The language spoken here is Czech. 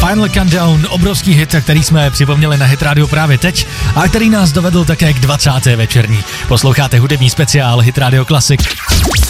Final Countdown, obrovský hit, který jsme připomněli na Hit Radio právě teď a který nás dovedl také k 20. večerní. Posloucháte hudební speciál Hit Radio Classic.